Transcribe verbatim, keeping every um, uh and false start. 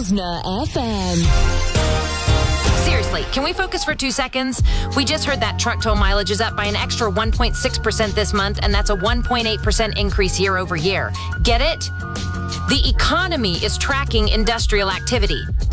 Movna F M. Seriously, can we focus for two seconds? We just heard that truck toll mileage is up by an extra one point six percent this month, and that's a one point eight percent increase year over year. Get it? The economy is tracking industrial activity.